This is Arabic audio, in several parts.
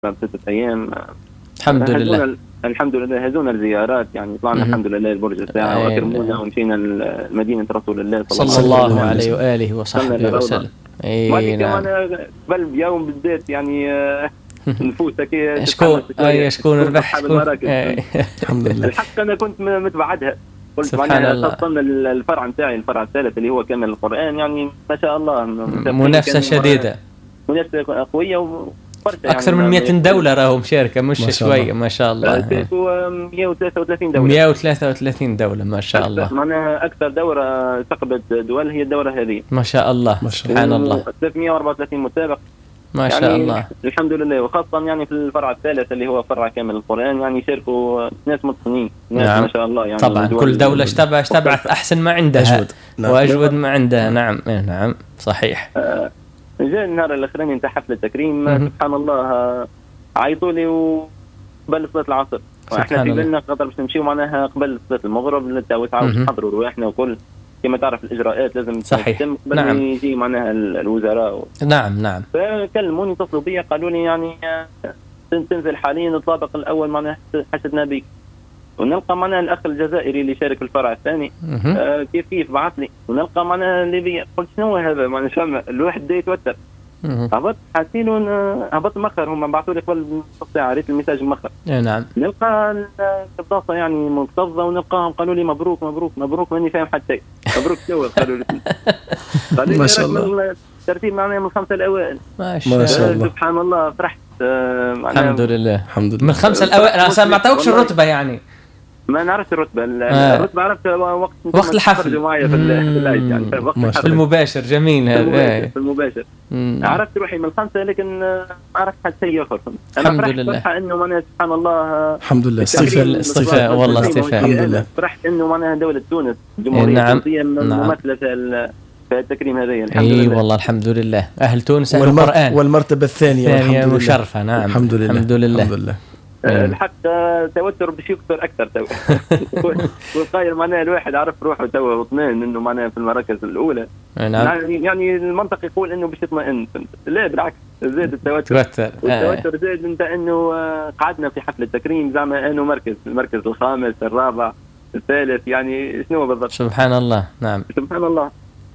بعد 6 أيام. الحمد لله. الحمد لله. هزونا الزيارات يعني، طلعنا الحمد لله البرج الساعة وأكرمونا ومشينا مدينة رسول الله صلى الله عليه وآله وصحبه وسلم. اي نعم. قبل بيوم بالذات يعني نفوسك شكون ربح الحمد لله. الحق أنا كنت متبعدها، قلت معناها خاصة الفرع نتاعي، الفرع الثالث اللي هو كامل القرآن، يعني ما شاء الله منافسة شديدة، منافسة قوية أكثر من 200 دولة راهو مشاركة، مش شوية ما شاء الله. 133 دولة، 133 دولة ما شاء الله. معناها أكثر دورة ثقبت دول هي الدورة هذه ما شاء الله. سبحان الله. 334 متابق ما شاء يعني الله. الحمد لله. وخاصة يعني في الفرع الثالث اللي هو فرع كامل القرآن، يعني شاركوا ناس متقنين، ناس نعم. ما شاء الله. يعني طبعا كل دولة اشتبعت أحسن ما عندها وأجود ما عندها. نعم نعم صحيح. جاء النهار الأخراني نتاع حفل التكريم سبحان الله عيطوا لي وقبل صلاة العصر، واحنا في بالنا خاطر باش نمشيو معناها قبل صلاة المغرب للتوسعة ونحضروا رواحنا وكل كما تعرف الإجراءات لازم تتم قبل ما يجي معناها الوزراء نعم. فكلموني اتصلوا بي قالوا لي يعني تنزل حاليا الطابق الأول معناها حسدنا بك، ونلقى معنا الأخ الجزائري اللي شارك في الفرع الثاني كيف بعث لي، ونلقى معنا الليبي. قلت شنو هذا معناها شمع الواحد دا يتوتر. هبط حاسين هبط مخر، هم بعثوا لي قبل نص ساعة ريت الميساج مخر. نعم. نلقى القباصة يعني مكتظة ونلقاهم قالوا لي مبروك مبروك مبروك، ماني فاهم حتى شيء. مبروك شو قالوا لي ما شاء الله. الترتيب معنا من 5 الأوائل ما شاء الله. سبحان الله فرحت. الحمد لله من 5 الأوائل. ما عطاوكش الرتبة يعني؟ ما نعرفش الرتبة. الرتبة عرفت وقت الحفل معايا في اللايف يعني في المباشر. جميل هذا في المباشر. عرفت روحي من 5 لكن ما عرفت حتى شيء آخر. الحمد لله. فرحت إنه معناها سبحان الله. الحمد لله. استفاء والله استفاء. الحمد لله. فرحت إنه معناها دولة تونس الجمهورية التونسية ممثلة في التكريم هذا. الحمد لله. والله الحمد لله. أهل تونس أهل القرآن. والمرتبة الثانية مشرفة. نعم الحمد لله. الحمد لله. الحمد لله. الحق توتر باش يكثر اكثر تو. والقايل معناها الواحد عرف روحه تو اطمئن انه معناها في المراكز الاولى. يعني المنطق يقول انه باش يطمئن، لا بالعكس زاد التوتر. والتوتر زاد انت انه قعدنا في حفل التكريم زعما انه المركز الخامس الرابع الثالث، يعني شنو بالضبط. سبحان الله. نعم سبحان الله.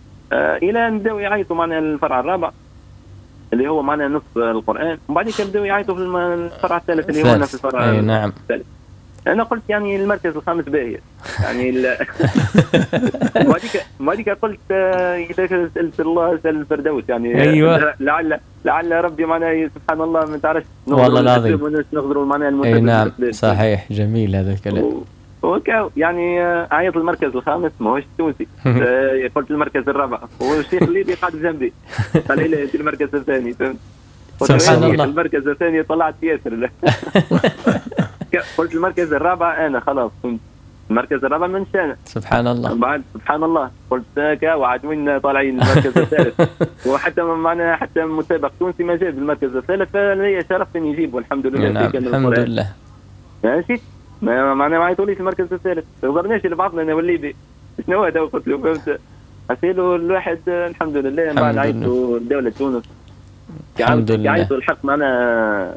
الى ان بداوا يعيطوا معناها الفرع الرابع اللي هو معنا نصف القرآن، وبعدين بدأوا يعيطوا في الفرع الثالث اللي هو نفس الفرع نعم. الثالث. أنا قلت يعني المركز الخامس باهي يعني وبعدين قلت إذا سألت الله سأل الفردوس يعني. أيوة. لعل ربي معنا سبحان الله ما تعرفش والله العظيم نقدروا معنا المنتج. نعم صحيح جميل هذا الكلام. يعني عيط المركز الخامس ما هوش تونسي. قلت المركز الرابع والشيخ الليبي قاعد جنبي قال لي انت المركز الثاني. سبحان الله. المركز الثاني طلعت ياسر. قلت المركز الرابع انا خلاص كنت المركز الرابع من شان. سبحان الله. بعد سبحان الله قلت كا وعد وين طالعين المركز الثالث. وحتى معنا حتى متابق تونسي ما جاب المركز الثالث، فلي شرف اني يجيب والحمد لله. نعم الحمد لله. ماشي معنا ما عيطوليش المركز الثالث، ما قدرناش اللي بعضنا انا والليبي شنو هذا. قلت له فهمت حسيلو الواحد الحمد لله بعد عيطوا دولة تونس الحمد لله. عيطوا الحق معنا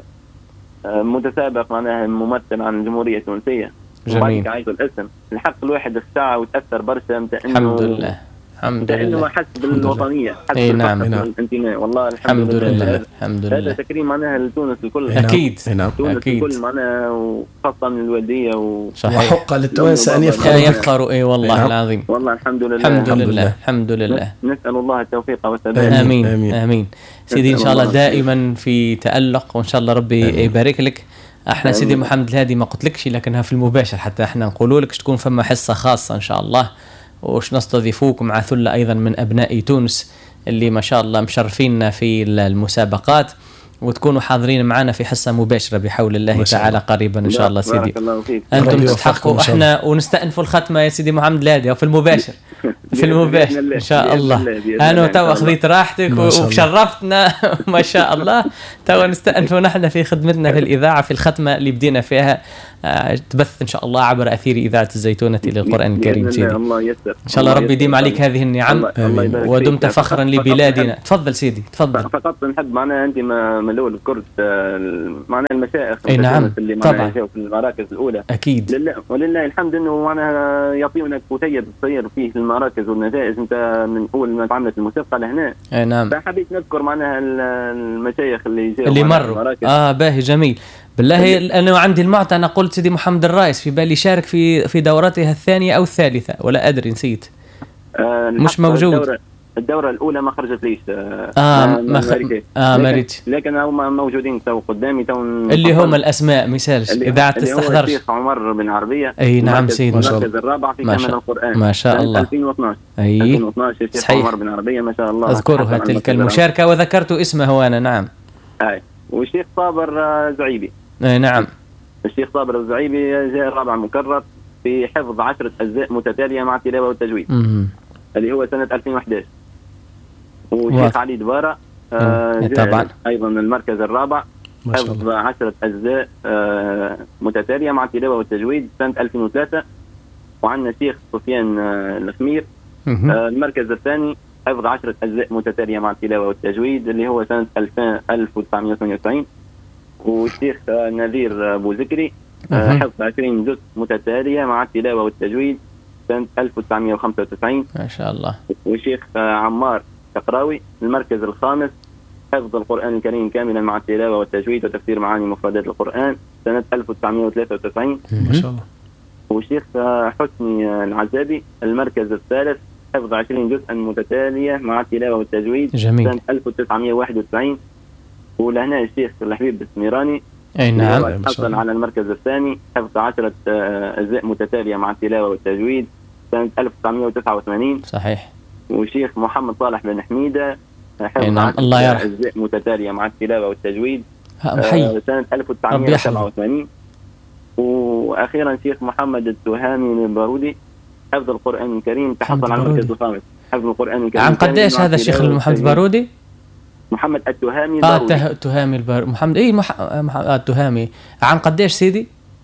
متسابق معناها ممثل عن الجمهورية التونسية. جميل. عيطوا الاسم الحق الواحد اخشع وتأثر برشا متى الحمد لله. الحمد لله. انه حس بالوطنية حس بالانتماء. والله الحمد لله. الحمد لله. هذا تكريم معناها لتونس الكل. اكيد تونس الكل معناها وخاصة الوالدية وحق للتوانسة ان يفخروا. اي والله العظيم. والله الحمد لله. الحمد لله. الحمد لله. نسأل الله التوفيق والسداد. امين سيدي. ان شاء الله دائما في تألق، وان شاء الله ربي يبارك لك. احنا سيدي محمد الهادي ما قلتلكش لكنها في المباشر حتى احنا نقولوا لك تكون فما حصة خاصة ان شاء الله، وش نستضيفوك مع ثلة أيضا من أبناء تونس اللي ما شاء الله مشرفيننا في المسابقات، وتكونوا حاضرين معنا في حصة مباشرة بحول الله تعالى قريبا إن شاء الله. سيدي أنتم تستحقوا احنا ونستأنفوا الختمة يا سيدي محمد الهادي في المباشر. في المباشر إن شاء الله. أنا تو أخذيت راحتك وشرفتنا ما شاء الله. تو نستأنفوا نحن في خدمتنا في الإذاعة في الخدمة اللي بدينا فيها تبث إن شاء الله عبر أثير إذاعة الزيتونة للقرآن الكريم. سيدي الله يسر إن شاء الله ربي يديم عليك هذه النعم ودمت فخرا لبلادنا. تفضل سيدي تفضل. فقط نحب معنا أنت ما الرقم الاول كرة معناها المشايخ نعم اللي طبعا في المراكز الاولى اكيد ولله الحمد انه معناها يعطيونا كتيب تصير فيه المراكز والنتائج انت من اول ما تعملت المسابقه لهنا. نعم فحبيت نذكر معناها المشايخ اللي مروا باهي جميل بالله. انا عندي المعطى انا قلت سيدي محمد الرايس في بالي شارك في دورتها الثانيه او الثالثه ولا ادري نسيت. مش موجود الدورة الأولى ما خرجت ليش ماريت لكن هم موجودين تو قدامي تو اللي هم الأسماء مثالش إذا عاد تستحضرش. الشيخ عمر بن عربية أي نعم سيد ما شاء الله. المركز الرابع في كامل القرآن ما شاء الله 2012 أي 2012 الشيخ عمر بن عربية ما شاء الله. أذكرها تلك المشاركة وذكرت اسمه أنا. نعم والشيخ صابر زعيبي. نعم الشيخ صابر الزعيبي جاء الرابع مكرر في حفظ 10 أجزاء متتالية مع التلاوة والتجويد اللي هو سنة 2011. والشيخ علي دبارة طبعا أيضا المركز الرابع حفظ 10 أجزاء متتالية مع التلاوة والتجويد سنة 2003. وعندنا الشيخ سفيان الخمير المركز الثاني حفظ 10 أجزاء متتالية مع التلاوة والتجويد اللي هو سنة 1998. والشيخ نذير بوذكري حفظ 20 جزء متتالية مع التلاوة والتجويد سنة 1995 ما شاء الله. والشيخ عمار شقراوي المركز الخامس حفظ القرآن الكريم كاملا مع التلاوة والتجويد وتفسير معاني مفردات القرآن سنة 1993 ما شاء الله. والشيخ حسني العزابي المركز الثالث حفظ 20 جزءا متتالية مع التلاوة والتجويد جميل. سنة 1991. ولهنا الشيخ الحبيب السميراني أي نعم حصل على المركز الثاني حفظ 10 أجزاء متتالية مع التلاوة والتجويد سنة 1989 صحيح. والشيخ محمد صالح بن حميدة حفظ نعم. الله يرحمه أجزاء متتالية مع التلاوة والتجويد سنة 1987. وأخيرا الشيخ محمد التهامي البارودي حفظ القرآن الكريم تحصل على المركز الخامس حفظ القرآن الكريم. عن قديش هذا الشيخ محمد البارودي؟ محمد التهامي البارودي. التهامي محمد التهامي عن قديش سيدي؟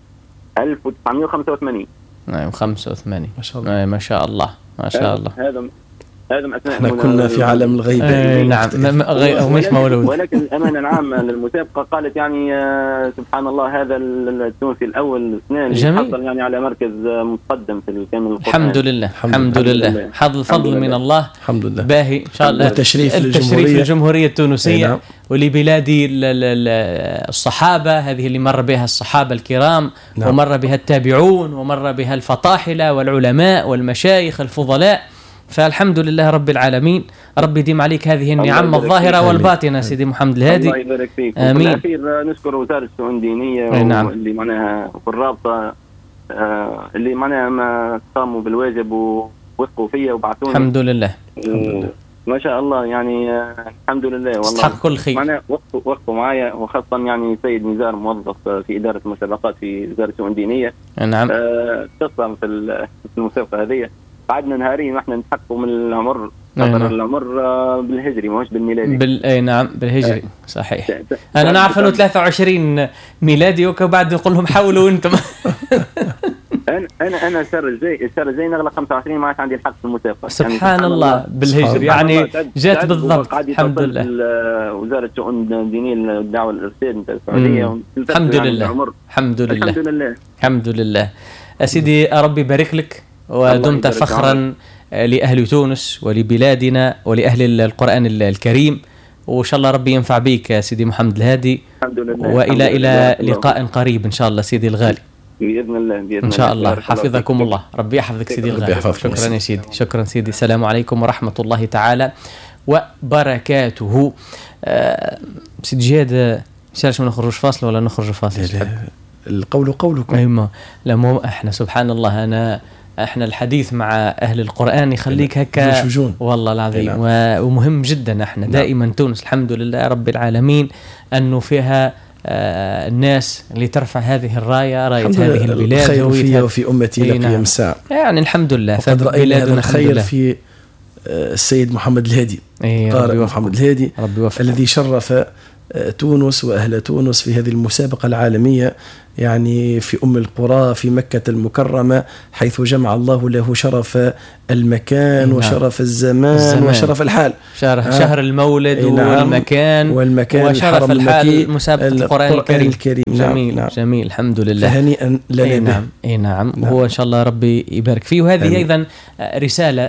1985. نعم 85 ما شاء الله. ما شاء الله ما شاء الله. هذا احنا كنا في عالم الغيبة. نعم مش مولود. ولكن الأمانة العامة للمسابقة قالت يعني سبحان الله هذا التونسي الأول اثنين حصل يعني على مركز متقدم في الكامل القرآن. الحمد لله الحمد لله. حظ الفضل من الله. الحمد لله. باهي إن شاء الله. التشريف للجمهورية التونسية. نعم. ولبلاد الصحابة هذه اللي مر بها الصحابة الكرام. نعم. ومر بها التابعون ومر بها الفطاحلة والعلماء والمشايخ الفضلاء. فالحمد لله رب العالمين. ربي يديم عليك هذه النعم الظاهرة والباطنة سيدي محمد الهادي. الله يبارك فيك. آمين. والأخير نشكر وزارة الشؤون الدينية نعم. اللي معناها والرابطة اللي معناها ما قاموا بالواجب ووثقوا فيا وبعثوني. الحمد لله. ما شاء الله يعني الحمد لله والله. استحق كل خير. معناها وقفوا معايا وخاصة يعني سيد نزار موظف في إدارة المسابقات في وزارة الشؤون الدينية. نعم. قصة في المسابقة هذه. قعدنا نهارين واحنا نتحققوا من العمر العمر بالهجري ماهوش بالميلادي. نعم بالهجري صحيح. انا نعرف انه 23 ميلادي وبعد نقول لهم حاولوا انتم. انا الشهر الجاي نغلق 25 ما عادش عندي الحق في المسابقه. سبحان الله بالهجري يعني جات بالضبط. الحمد لله. وزاره الشؤون الدينيه الدعوه الارشاد نتاع السعوديه. الحمد لله الحمد لله الحمد لله. سيدي ربي يبارك لك ودمت فخرا لأهل تونس ولبلادنا ولأهل القرآن الكريم. وإن شاء الله ربي ينفع بك يا سيدي محمد الهادي. الحمد لله. وإلى لقاء قريب إن شاء الله سيدي الغالي. بإذن الله إن شاء الله. حفظكم الله. ربي يحفظك سيدي الغالي. شكرا يا سيدي. شكرا سيدي. السلام عليكم ورحمة الله تعالى وبركاته. سيدي جهاد سيرش ما نخرج فاصل ولا نخرج فاصل؟ القول قولكم. أيما لا مو احنا سبحان الله احنا الحديث مع اهل القرآن يخليك هكا والله العظيم. ومهم جدا احنا دائما تونس الحمد لله رب العالمين انه فيها الناس اللي ترفع هذه الراية راية هذه البلاد. خير فيها وفي امتي لقيام الساعة يعني الحمد لله. وقد رأينا هذا الخير في السيد محمد الهادي قارئ محمد الهادي الذي شرف تونس وأهل تونس في هذه المسابقة العالمية، يعني في أم القرى في مكة المكرمة، حيث جمع الله له شرف المكان وشرف الزمان وشرف الحال، شهر المولد والمكان وشرف الحال، مسابقة القرآن الكريم. جميل جميل، الحمد لله، فهنيئا لنا به. اي نعم، وهو ان شاء الله ربي يبارك فيه. وهذه ايضا رسالة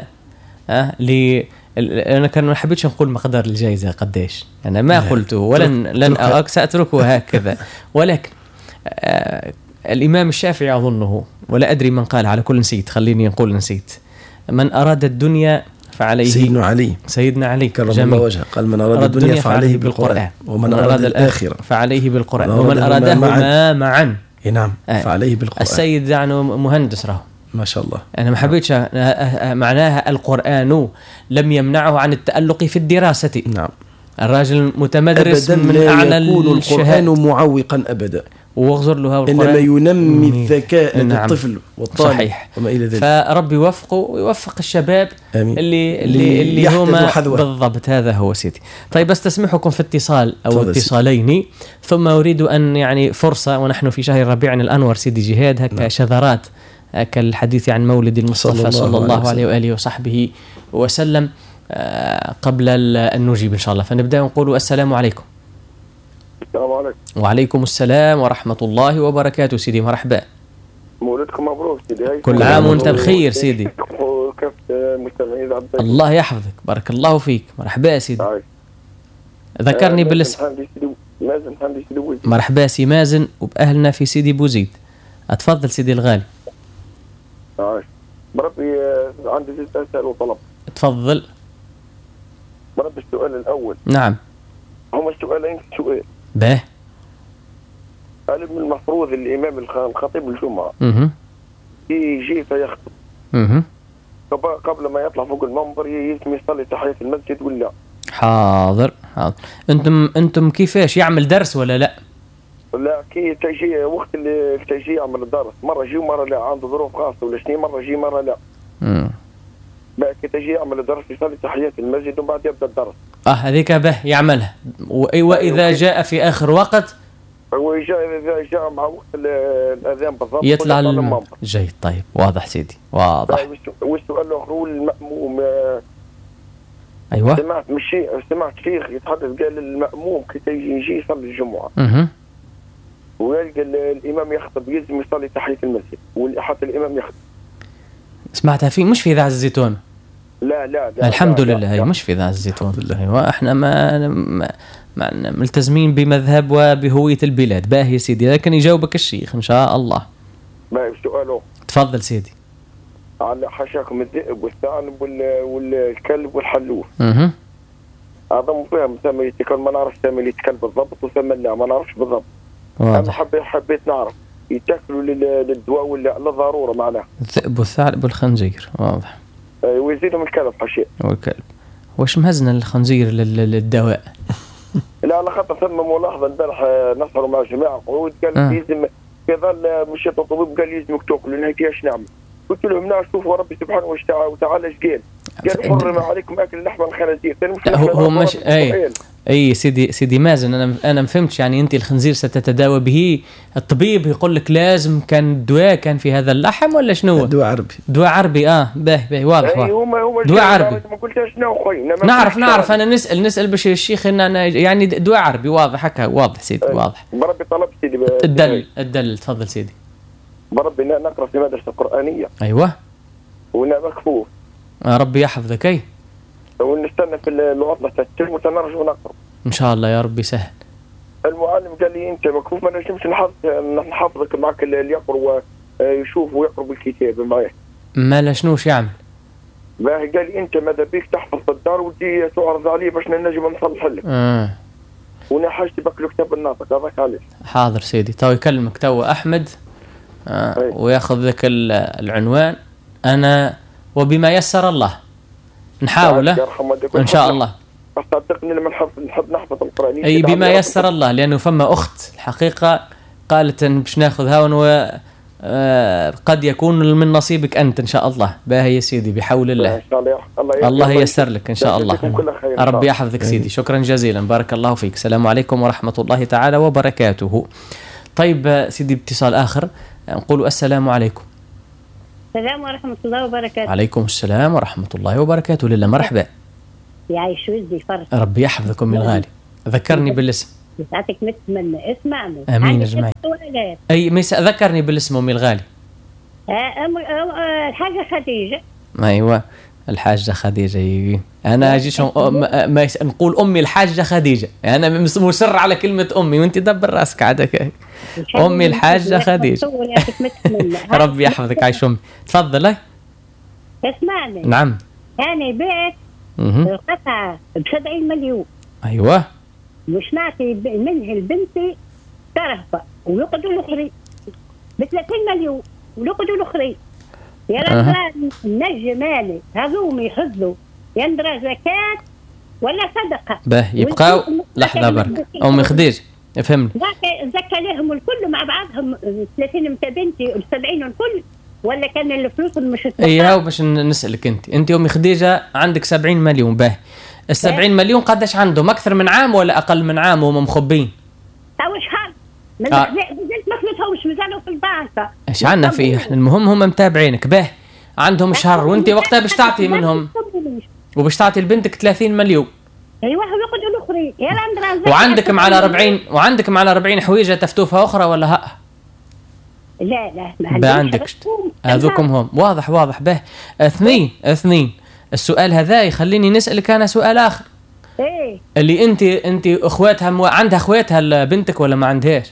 أنا كان ما حبيتش نقول مقدار الجائزة قديش، أنا ما قلته ولن سأتركه هكذا، ولكن الإمام الشافعي أظنه، ولا أدري من قال، على كل نسيت، خليني نقول نسيت، من أراد الدنيا فعليه سيدنا علي كرم الله وجهه، قال من أراد الدنيا فعليه بالقرآن، ومن أراد الآخرة فعليه بالقرآن، ومن أرادهما معا نعم فعليه بالقرآن. السيد يعني مهندس راه ما شاء الله. أنا ما حبيتش معناها القرآن لم يمنعه عن التألق في الدراسة. نعم، الراجل متمدرس من أعلى القرآن معوقا أبدا، واغزر له القرآن، إنما ينمي الذكاء للطفل والطالب. صحيح. وما إلى ذلك. فربي يوفقه ويوفق الشباب اللي هما بالضبط. هذا هو سيدي. طيب استسمحكم في اتصال أو اتصالين، ثم أريد أن يعني فرصة، ونحن في شهر ربيع الأنور سيدي جهاد، هكا شذرات كالحديث عن مولد المصطفى صلى الله عليه وآله وصحبه وسلم، قبل أن نجيب إن شاء الله. فنبدأ نقول السلام عليكم. السلام عليكم. وعليكم السلام ورحمة الله وبركاته سيدي، مرحبا. مولدكم مبروك سيدي. كل عام وانت بخير سيدي. وكيف المستمعين عبد الله يحفظك، بارك الله فيك. مرحبا سيدي. ذكرني بالاسم. مازن حمدي سيدي بوزيد. مرحبا سي مازن وبأهلنا في سيدي بوزيد. أتفضل سيدي الغالي. بربي عندي أسئلة وطلب. تفضل. بربي السؤال الأول. نعم. هما السؤالين سؤال. به. هل من المفروض الإمام الخطيب الجمعة يجي فيخطب قبل ما يطلع فوق المنبر يلزم يصلي تحية المسجد ولا؟ حاضر. أنتم كيفاش يعمل درس ولا لا؟ لا، كي تجي وقت اللي تجي يعمل الدرس، مرة يجي ومرة لا، عنده ظروف خاصة ولا شنو، مرة يجي مرة لا. بقى كي تجي يعمل الدرس يصلي تحية المسجد وبعد يبدأ الدرس. هذيك به يعملها. وإذا جاء في آخر وقت، إذا جاء مع وقت الأذان بالضبط يطلع المنبر. جيد، طيب واضح سيدي، واضح. والسؤال الآخر المأموم. أيوة. سمعت شيخ يتحدث، قال المأموم كي يجي يصلي الجمعة ويلقى الإمام يخطب يلزم يصلي تحية المسجد، حتى الإمام يخطب. سمعتها مش في إذاعة الزيتون؟ لا الحمد لله، هي مش في إذاعة الزيتون. أيوة، إحنا ما ملتزمين بمذهب وبهوية البلاد. باهي سيدي، لكن يجاوبك الشيخ إن شاء الله. باهي سؤاله. تفضل سيدي. على حاشاكم الذئب والثعلب والكلب والحلوف. هذا مو فاهم ثمن يتكلم، ما نعرفش ثمن يتكلم بالضبط وثمن لا ما نعرفش بالضبط. أنا حبيت نعرف يتاكلوا للدواء ولا للضرورة معناه. الذئب والثعلب والخنزير، واضح. ويزيدهم الكلب حشاء. والكلب. واش مهزنا الخنزير للدواء؟ لا خاطر ثم ملاحظة البارح نسهروا مع جماعة قعود، قال يلزم كذا مشيت الطبيب قال يلزمك تاكل، لأن هيك ايش نعمل؟ قلت لهم نعم شوفوا ربي سبحانه وتعالى ايش قال حرم عليكم اكل لحم الخنازير. هو مش اي سيدي مازن، انا ما فهمتش، يعني انت الخنزير ستتداوى به، الطبيب يقول لك لازم كان الدواء كان في هذا اللحم ولا شنو؟ دواء عربي. باهي واضح. دواء عربي. ما قلتش شنو خويا. نعرف انا نسال باش الشيخ ان انا يعني دواء عربي، واضح هكا، واضح سيدي واضح. بربي طلب سيدي الدل تفضل سيدي. بربي نقرا في مدرسه قرانيه. ايوه. وانا مكفوف. ربي يحفظك. اي ونستنى في العطله الترم ونرجع نقرا ان شاء الله، يا ربي سهل. المعلم قال لي انت مكفوف، ما نجمش نحفظك معك اللي يقرا ويشوف ويقرا بالكتاب معاه. ما لا شنوش يعمل؟ باهي قال لي انت ماذا بيك تحفظ في الدار ودي تعرض عليه باش نجم نصلح لك. وانا حاجتي بك كتاب الناطق هذاك عليه. حاضر سيدي، تو يكلمك تو احمد وياخذ لك العنوان. انا وبما يسر الله نحاول ان شاء الله. صدقني لما نحب نحفظ القرآن. اي بما يسر الله، لانه فما اخت الحقيقه قالت ان باش ناخذ هاون قد يكون من نصيبك أنت إن شاء الله. باهي يا سيدي بحول الله. الله ييسر لك إن شاء الله. ربي يحفظك سيدي. شكرا جزيلا بارك الله فيك. السلام عليكم ورحمة الله تعالى وبركاته. طيب سيدي اتصال آخر نقول السلام عليكم. السلام ورحمة الله وبركاته. عليكم السلام ورحمة الله وبركاته. لله مرحبا. يعيش وزي فرق. ربي يحفظك أمي الغالي. ذكرني بالاسم. يسعدك نتمنى اسمعني. امين اجمعين. اي ذكرني بالاسم امي الغالي. الحاجه خديجه. ايوه الحاجه خديجه. انا اجيش ما نقول امي الحاجه خديجه، انا مصر على كلمه امي وانت دبر راسك عادك. امي الحاجه خديجه. ربي يحفظك عايش امي. تفضل. اسمعني. نعم. انا بعت القطعه ب70 مليون. ايوه. مش نعطي منه لبنتي ترهبه ويقعدوا الاخرين ب30 مليون ويقعدوا الاخرين. يا رب النجم مالي هذوم يحضوا يندرى زكاه ولا صدقه. به يبقاو لحظه برك امي خديجه فهمني. زكى لهم الكل مع بعضهم 30 متى بنتي و70 الكل ولا كان الفلوس مش ايوه باش نسالك انت امي خديجه عندك 70 مليون. به ال70 مليون قداش عندهم؟ اكثر من عام ولا اقل من عام وهم مخبين؟ او شهر من ما فلوسهمش مازالوا في البنك. ايش عندنا فيه احنا؟ المهم هم متابعينك. به عندهم شهر وانت وقتها باش تعطي منهم وباش تعطي لبنتك 30 مليون. ايوه ويقعدوا الاخرين يا راندرا. وعندك على 40 حويجه تفتوفه اخرى ولا ها؟ لا ما عندكش هذوكم هم. واضح. به اثنين. السؤال هذا يخليني نسألك أنا سؤال آخر. إيه؟ اللي أنت أخواتها عندها أخواتها بنتك ولا ما عندهاش؟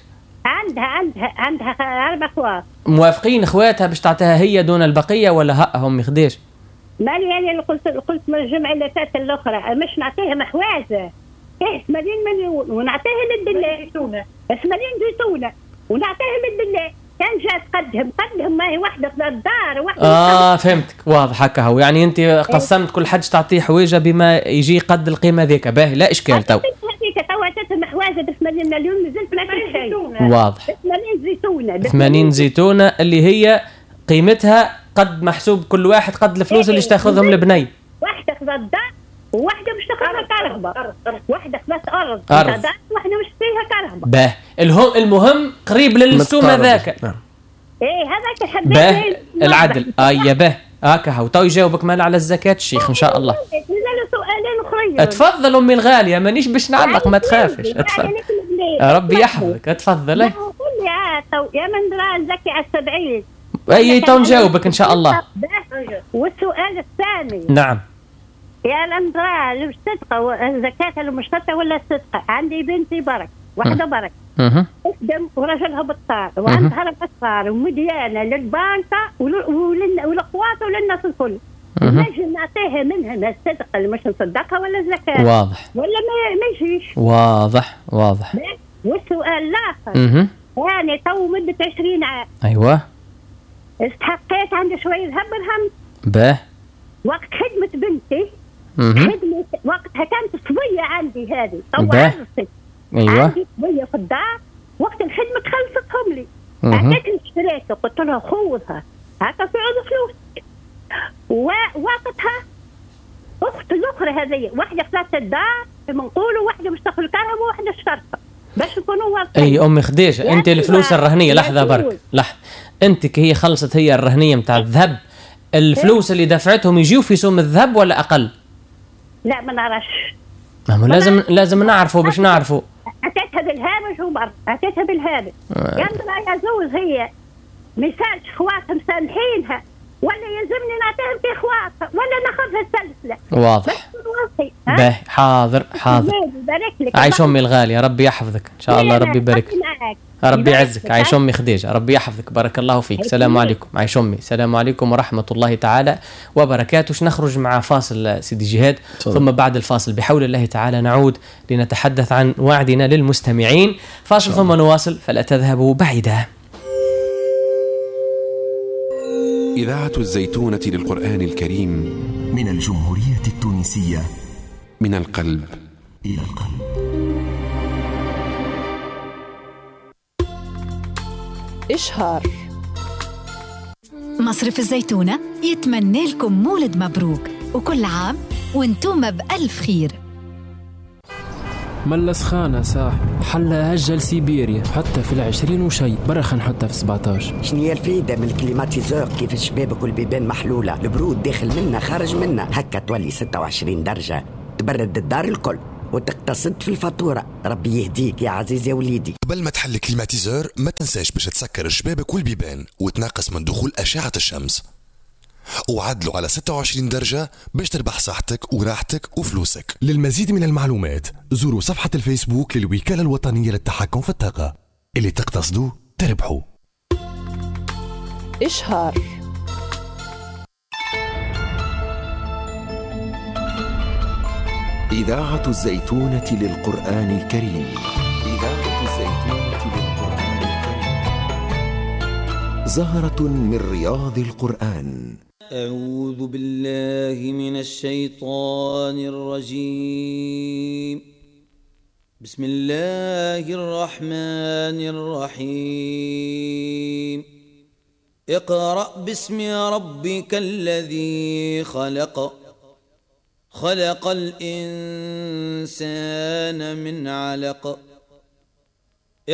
عندها 4 أخوات. موافقين أخواتها باش تعطيها هي دون البقية ولا ها هم يخديش؟ مالي يعني اللي قلت من الجمعة اللي فاتت الأخرى مش نعطيهم حوازة 80 مليون ونعطيها للدلة 80 زيتونة ونعطيها للدلة. كان جات قدهم ما هي واحدة في الدار واحدة. فهمتك. واضح هكا هو. يعني انت قسمت كل حد تعطيه حويجة بما يجي قد القيمة ذيك. باهي لا اشكال. تو هذيك تواتتهم حوازة ب 80 مليون نزلت ما في شيء. واضح. 80 زيتونة اللي هي قيمتها قد محسوب كل واحد قد الفلوس اللي تاخذهم البني. واحدة في الدار وواحدة مش تاخذها كهرباء. واحدة خذت أرض واحدة مش فيها كهرباء. باه المهم قريب للسوم هذاك. ايه هذاك حبيت العدل. يا باه هكا هو. تو يجاوبك مال على الزكاة الشيخ ان شاء الله. نزلوا سؤالين اخرين. تفضل امي الغالية مانيش باش نعلق ما تخافش. تفضل. ربي يحفظك. تفضل. يا من درا زكي على 70. اي تو نجاوبك ان شاء الله. والسؤال الثاني. نعم. يا الأمراء الصدقة الزكاة المشتركة ولا الصدقة؟ عندي بنتي برك واحدة برك تخدم ورجلها بالطار وعندها 4 أصغار ومديانة للبنكة والأخوات وللناس الكل. نجم نعطيها منها الصدقة اللي مش نصدقها ولا الزكاة؟ واضح. ولا ما يجيش؟ واضح. والسؤال الآخر يعني تو مدة 20 عام. أيوة. استحقيت عندي شوية ذهب درهم. باه. وقت خدمة بنتي خدمة وقتها كانت صبية عندي هذه تو عرست. ايوه عندي صبية في الدار وقت الخدمة خلصتهم لي. عطيتني اشتريتها قلت لها خوذها هكا في عوض فلوس. ووقتها اخت الاخرى هذه واحدة خلصت الدار بنقولوا واحدة مش تاخذ الكهرباء وواحدة اشترتها باش نكونوا واضحين. اي امي خديجة انت الفلوس الرهنية لحظة برك لحظة. انت كي هي خلصت هي الرهنية متاع الذهب الفلوس اللي دفعتهم يجيو في سوم الذهب ولا اقل؟ لا ما نعرفش. ما لازم نعرفوا باش نعرفوا. عطيتها بالهامش ومر عطيتها بالهامش. يندرى يا زوج هي ميسالش خواتها مسامحينها ولا يلزمني نعطيهم في خواتها ولا ناخذها السلسلة. واضح. باهي حاضر. عايش امي الغالية ربي يحفظك ان شاء الله. ربي يبارك ربي يعزك. عايش امي خديجة ربي يحفظك بارك الله فيك. السلام عليكم. عايش امي. السلام عليكم ورحمة الله تعالى وبركاته. نخرج مع فاصل سيدي جهاد ثم بعد الفاصل بحول الله تعالى نعود لنتحدث عن وعدنا للمستمعين. فاصل ثم نواصل فلا تذهبوا بعيدا. إذاعة الزيتونة للقرآن الكريم من الجمهورية التونسية من القلب إلى القلب. إشهار مصرف الزيتونة يتمنى لكم مولد مبروك، وكل عام وانتم بألف خير. ملا سخانة صاحبي، حلا هجل سيبيريا حتى في 20 وشي، برخ نحطها في 17. شنو هي الفايدة من الكليماتيزور كيف الشبابك والبيبان محلولة، البرود داخل منا خارج منا، هكا تولي 26 درجة تبرد الدار الكل وتقتصد في الفاتورة. ربي يهديك يا عزيزي يا وليدي. قبل ما تحل كليماتيزور ما تنساش باش تسكر الشبابك والبيبان وتناقص من دخول أشعة الشمس، وعدلوا على 26 درجة باش تربح صحتك وراحتك وفلوسك. للمزيد من المعلومات زوروا صفحة الفيسبوك للوكالة الوطنية للتحكم في الطاقة. اللي تقتصدوا تربحوا. إشهار. إذاعة الزيتونة للقرآن الكريم. إذاعة الزيتونة للقرآن الكريم. زهرة من رياض القرآن. أعوذ بالله من الشيطان الرجيم. بسم الله الرحمن الرحيم. اقرأ باسم ربك الذي خلق. خلق الإنسان من علق.